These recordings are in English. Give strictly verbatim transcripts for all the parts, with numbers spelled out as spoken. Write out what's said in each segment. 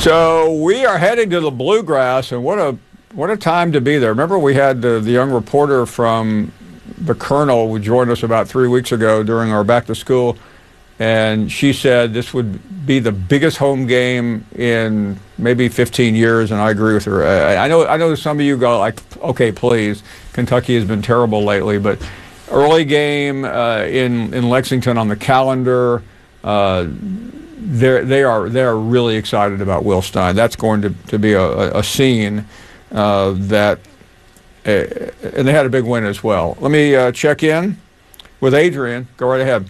So we are heading to the Bluegrass, and what a what a time to be there. Remember, we had the, the young reporter from the Colonel who joined us about three weeks ago during our back to school, and she said this would be the biggest home game in maybe fifteen years, and I agree with her. I, I know I know some of you go like, okay, please, Kentucky has been terrible lately, but early game uh, in in Lexington on the calendar. Uh, They're, they are they are really excited about Will Stein. That's going to, to be a, a scene uh, that, uh, and they had a big win as well. Let me uh, check in with Adrian. Go right ahead.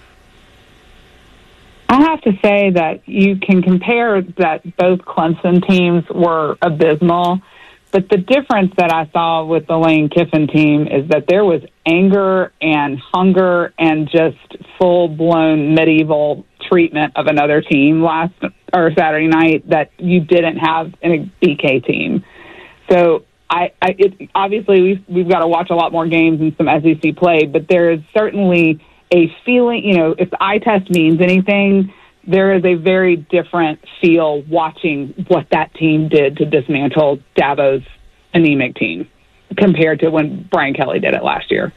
I have to say that you can compare that both Clemson teams were abysmal, but the difference that I saw with the Lane Kiffin team is that there was anger and hunger and just full-blown medieval treatment of another team last or Saturday night that you didn't have in a B K team. So I, I it, obviously we've we've got to watch a lot more games and some S E C play, but there is certainly a feeling. You know, if the eye test means anything, there is a very different feel watching what that team did to dismantle Dabo's anemic team compared to when Brian Kelly did it last year.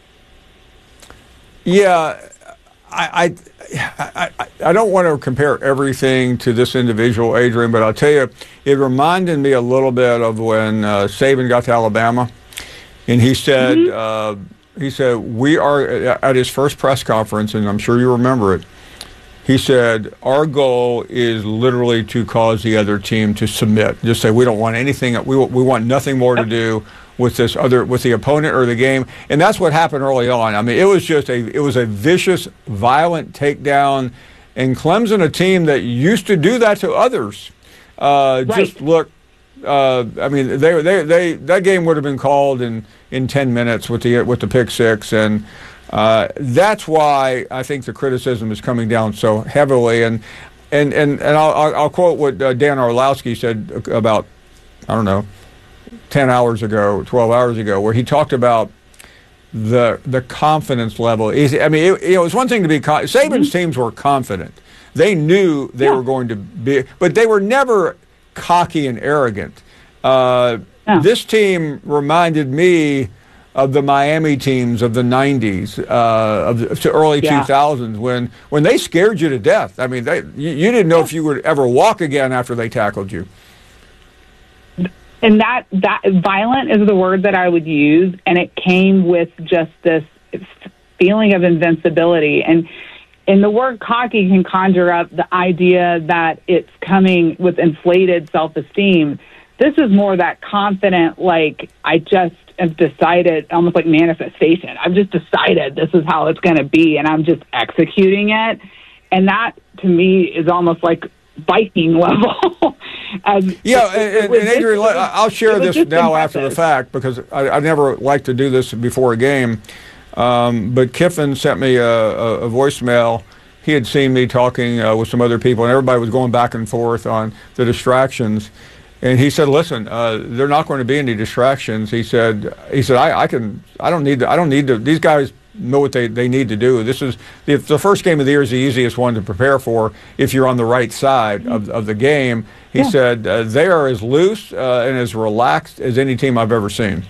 Yeah, I I, I, I don't want to compare everything to this individual, Adrian, but I'll tell you, it reminded me a little bit of when uh, Saban got to Alabama, and he said, mm-hmm. uh, he said, we are, at his first press conference, and I'm sure you remember it, he said, our goal is literally to cause the other team to submit. Just say, we don't want anything, we, we want nothing more to do with this other, with the opponent or the game. And that's what happened early on. I mean, it was just a, it was a vicious, violent takedown. And Clemson, a team that used to do that to others, uh, right. just look, uh, I mean, they, they, they, that game would have been called in, in ten minutes with the, with the pick six. And uh, that's why I think the criticism is coming down so heavily. And, and, and, and I'll, I'll quote what uh, Dan Orlowski said about, I don't know, ten hours ago, twelve hours ago, where he talked about the the confidence level. I mean, it, it was one thing to be con- Saban's mm-hmm. teams were confident. They knew they yeah. were going to be, but they were never cocky and arrogant. Uh, yeah. This team reminded me of the Miami teams of the nineties, uh, of the to early yeah. two thousands, when when they scared you to death. I mean, they, you, you didn't know yeah. if you would ever walk again after they tackled you. And that, that violent is the word that I would use, and it came with just this feeling of invincibility. And and the word cocky can conjure up the idea that it's coming with inflated self-esteem. This is more that confident, like, I just have decided, almost like manifestation. I've just decided this is how it's going to be, and I'm just executing it. And that, to me, is almost like Viking level. As yeah, and, and Adrian, just, I'll share this now impressive. After the fact, because I, I never like to do this before a game. Um, but Kiffin sent me a, a, a voicemail. He had seen me talking uh, with some other people, and everybody was going back and forth on the distractions. And he said, "Listen, uh, there are not going to be any distractions." He said, "He said I, I can. I don't need to. I don't need to. These guys know what they, they need to do. This is the, the first game of the year is the easiest one to prepare for if you're on the right side of, of the game." He yeah. said uh, they are as loose uh, and as relaxed as any team I've ever seen.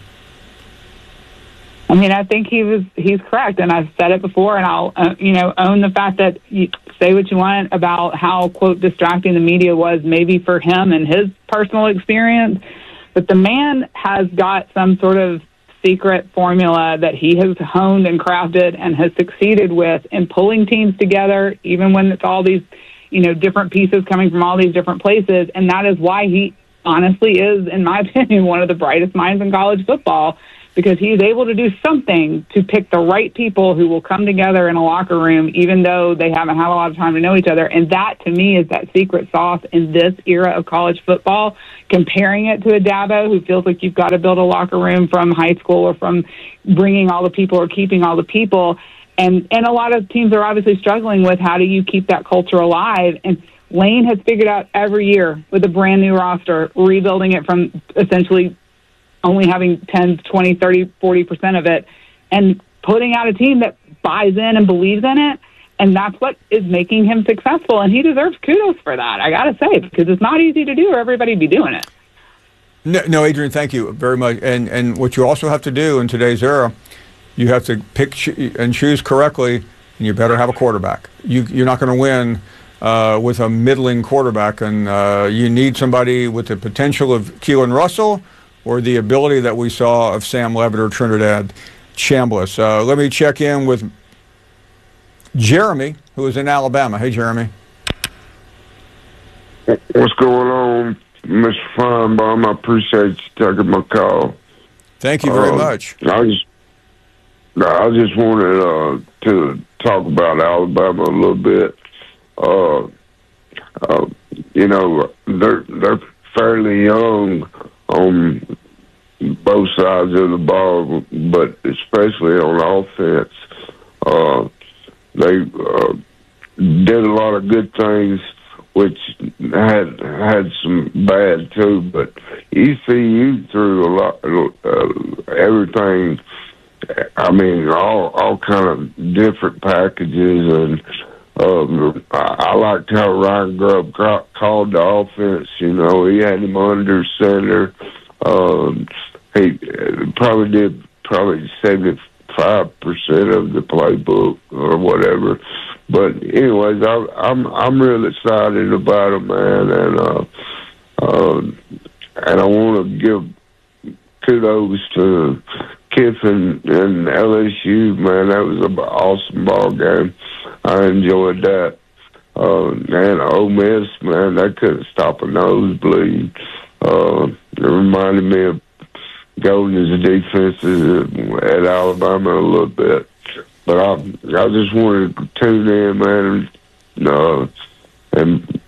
I mean, I think he was he's correct, and I've said it before, and I'll uh, you know own the fact that you say what you want about how, quote, distracting the media was maybe for him and his personal experience, but the man has got some sort of secret formula that he has honed and crafted and has succeeded with in pulling teams together, even when it's all these, you know, different pieces coming from all these different places. And that is why he honestly is, in my opinion, one of the brightest minds in college football, because he's able to do something to pick the right people who will come together in a locker room, even though they haven't had a lot of time to know each other. And that, to me, is that secret sauce in this era of college football. Comparing it to a Dabo who feels like you've got to build a locker room from high school or from bringing all the people or keeping all the people. And, and a lot of teams are obviously struggling with how do you keep that culture alive. And Lane has figured out every year with a brand new roster, rebuilding it from essentially only having ten, twenty, thirty, forty percent of it, and putting out a team that buys in and believes in it. And that's what is making him successful, and he deserves kudos for that, I got to say, because it's not easy to do or everybody be doing it. No, no, Adrian, thank you very much. And and what you also have to do in today's era, you have to pick and choose correctly, and you better have a quarterback. You, you're not going to win uh, with a middling quarterback, and uh, you need somebody with the potential of Keelan Russell or the ability that we saw of Sam Levitt or Trinidad Chambliss. Uh, let me check in with Jeremy, who is in Alabama. Hey, Jeremy. What's going on, Mister Feinbaum? I appreciate you taking my call. Thank you very uh, much. I just, I just wanted uh, to talk about Alabama a little bit. Uh, uh, you know, they're they're fairly young on both sides of the ball, but especially on offense. Uh, they uh, did a lot of good things, which had had some bad too. But E C U threw a lot, uh, everything. I mean, all all kind of different packages, and um, I, I liked how Ryan Grubb ca- called the offense. You know, he had him under center. Um, he probably did probably seventy-five percent of the playbook or whatever. But anyways, I, I'm I'm real excited about him, man, and uh, uh, and I want to give kudos to Kiffin and L S U, man. That was an awesome ball game. I enjoyed that. Uh, and Ole Miss, man, they couldn't stop a nosebleed. Uh, it reminded me of Golden's defenses at Alabama a little bit. But I, I just wanted to tune in, man, and, uh, and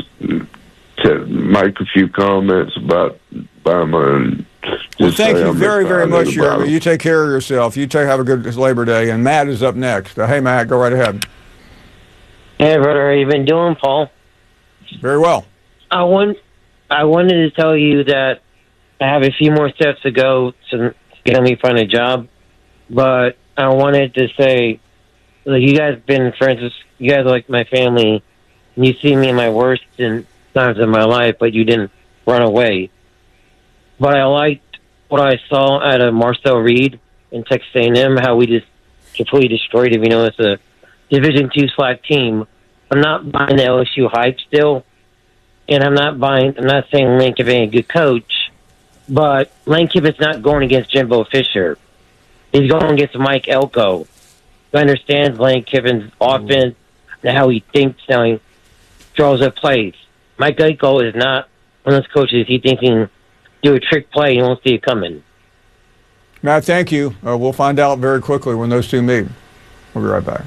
to make a few comments about Bama. And well, thank you very, very much, Jeremy. You take care of yourself. You take have a good Labor Day. And Matt is up next. Uh, hey, Matt, go right ahead. Hey, brother, how you been doing, Paul? Very well. I want, I wanted to tell you that I have a few more steps to go to get me find a job, but I wanted to say, like, you guys been friends with, you guys are like my family, and you see me in my worst and times of my life, but you didn't run away. But I liked what I saw out of Marcel Reed in Texas A and M, how we just completely destroyed him. You know, it's a Division two slack team. I'm not buying the L S U hype still, and I'm not buying, I'm not saying Lane Kiffin ain't a good coach, but Lane Kiffin's not going against Jimbo Fisher. He's going against Mike Elko, who understands Lane Kiffin's offense and how he thinks, how he draws up plays. Mike Elko is not one of those coaches. He thinks he can do a trick play. He won't see it coming. Matt, thank you. Uh, we'll find out very quickly when those two meet. We'll be right back.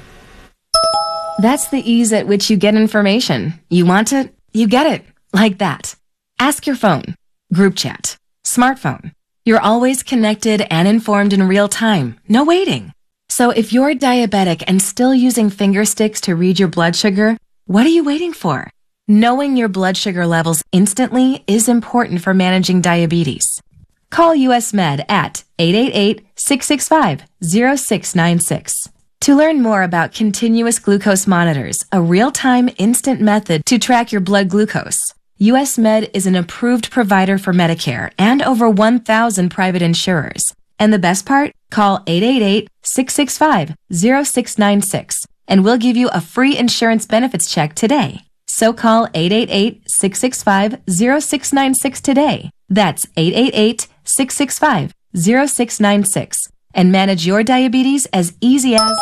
That's the ease at which you get information. You want it, you get it. Like that. Ask your phone. Group chat. Smartphone. You're always connected and informed in real time. No waiting. So if you're diabetic and still using finger sticks to read your blood sugar, what are you waiting for? Knowing your blood sugar levels instantly is important for managing diabetes. Call U S Med at eight eight eight, six six five, zero six nine six. To learn more about continuous glucose monitors, a real-time instant method to track your blood glucose, U S Med is an approved provider for Medicare and over one thousand private insurers. And the best part? Call eight eight eight, six six five, zero six nine six and we'll give you a free insurance benefits check today. So call eight eight eight, six six five, zero six nine six today. That's eight eight eight, six six five, zero six nine six and manage your diabetes as easy as...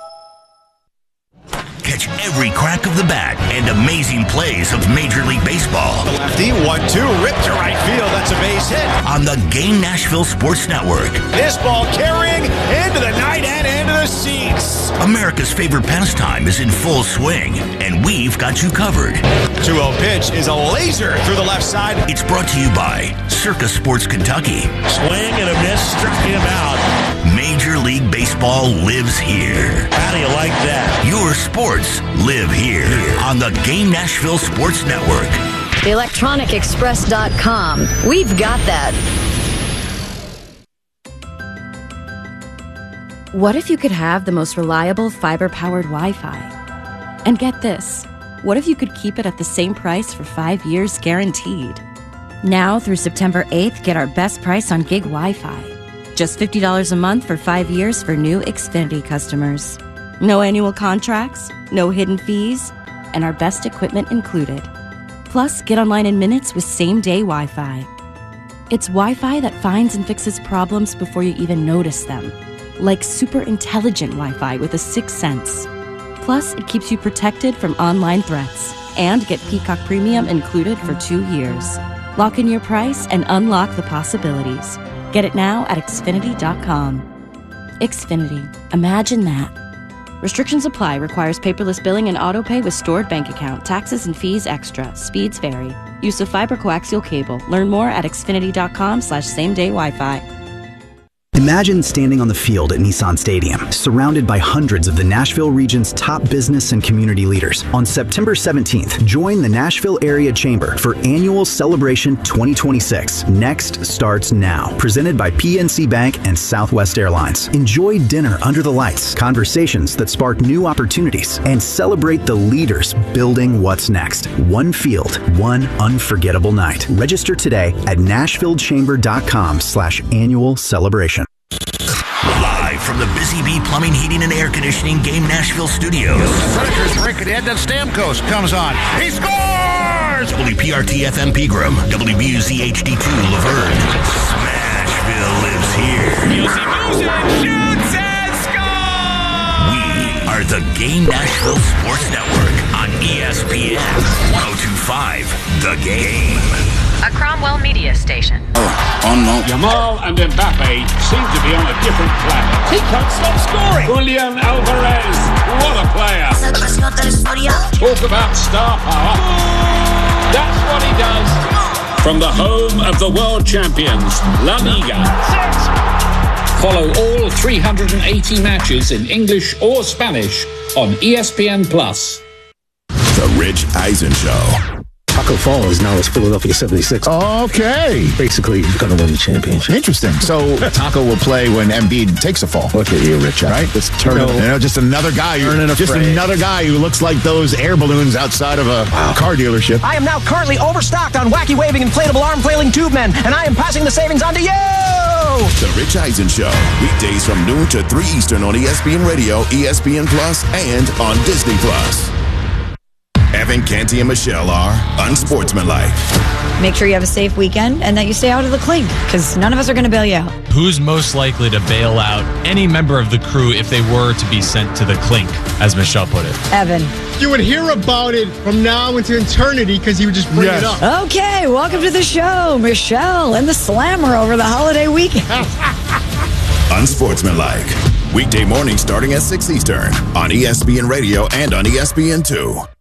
Catch every crack of the bat and amazing plays of Major League Baseball. The lefty, one two, ripped to right field. That's a base hit. On the Game Nashville Sports Network. This ball carrying into the night and into the seats. America's favorite pastime is in full swing, and we've got you covered. two oh pitch is a laser through the left side. It's brought to you by Circa Sports Kentucky. Swing and a miss, struck him out. Major League Baseball lives here. How do you like that? Your sports live here on the Game Nashville Sports Network. electronic express dot com. We've got that. What if you could have the most reliable fiber-powered Wi-Fi? And get this, what if you could keep it at the same price for five years guaranteed? Now through September eighth, get our best price on gig Wi-Fi. Just fifty dollars a month for five years for new Xfinity customers. No annual contracts, no hidden fees, and our best equipment included. Plus, get online in minutes with same-day Wi-Fi. It's Wi-Fi that finds and fixes problems before you even notice them. Like super intelligent Wi-Fi with a sixth sense. Plus, it keeps you protected from online threats. And get Peacock Premium included for two years. Lock in your price and unlock the possibilities. Get it now at Xfinity dot com. Xfinity. Imagine that. Restrictions apply. Requires paperless billing and autopay with stored bank account. Taxes and fees extra. Speeds vary. Use of fiber coaxial cable. Learn more at Xfinity dot com slash same day Wi-Fi. Imagine standing on the field at Nissan Stadium, surrounded by hundreds of the Nashville region's top business and community leaders. On September seventeenth, join the Nashville Area Chamber for Annual Celebration twenty twenty-six. Next starts now. Presented by P N C Bank and Southwest Airlines. Enjoy dinner under the lights, conversations that spark new opportunities, and celebrate the leaders building what's next. One field, one unforgettable night. Register today at nashville chamber dot com slash annual celebration. Live from the Busy Bee Plumbing, Heating, and Air Conditioning Game Nashville studios. The Predators break it in, then Stamkos comes on. He scores! W P R T F M Pegram, W B U Z H D two Laverne. Smashville lives here. Music, music, shoots and scores! We are the Game Nashville Sports Network on E S P N one oh two point five. The Game. A Cromwell media station. On Yamal and Mbappe seem to be on a different planet. He can't stop scoring! Julian Alvarez, what a player! Talk about star power. That's what he does. From the home of the world champions, La Liga. Follow all three hundred eighty matches in English or Spanish on E S P N Plus. The Rich Eisen Show. Taco Fall is now as Philadelphia seventy-six. Okay. Basically, he's going to win the championship. Interesting. So Taco will play when Embiid takes a fall. Look at you, Rich. Right? This tournament. You know, just another guy. Who, just afraid. another guy who looks like those air balloons outside of a wow. car dealership. I am now currently overstocked on wacky waving inflatable arm flailing tube men, and I am passing the savings on to you. The Rich Eisen Show. Weekdays from noon to three Eastern on E S P N Radio, E S P N Plus, and on Disney Plus. Evan, Canty, and Michelle are unsportsmanlike. Make sure you have a safe weekend and that you stay out of the clink, because none of us are going to bail you out. Who's most likely to bail out any member of the crew if they were to be sent to the clink, as Michelle put it? Evan. You would hear about it from now into eternity because he would just bring yes. it up. Okay, welcome to the show, Michelle and the Slammer over the holiday weekend. Unsportsmanlike. Weekday morning starting at six Eastern on E S P N Radio and on E S N two.